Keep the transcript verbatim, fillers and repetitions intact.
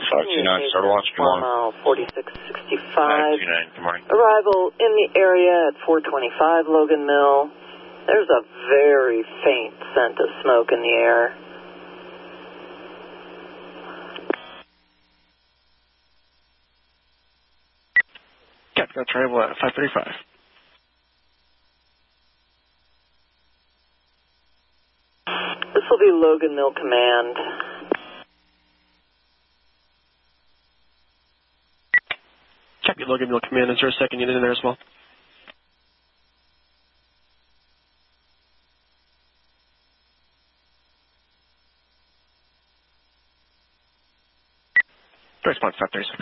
five two nine, start launch, good morning. Mile forty-six sixty-five. five two nine, good morning. Arrival in the area at four twenty-five Logan Mill. There's a very faint scent of smoke in the air. Captain, got arrival at five thirty-five. This will be Logan Mill Command. Captain, Logan Mill Command, is there a second unit in there as well? Response, five thirty-seven.